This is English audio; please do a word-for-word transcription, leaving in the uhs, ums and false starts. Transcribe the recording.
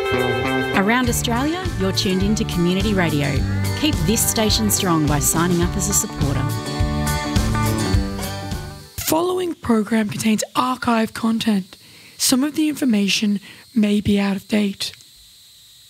Around Australia, you're tuned in to Community Radio. Keep this station strong by signing up as a supporter. Following program contains archive content. Some of the information may be out of date.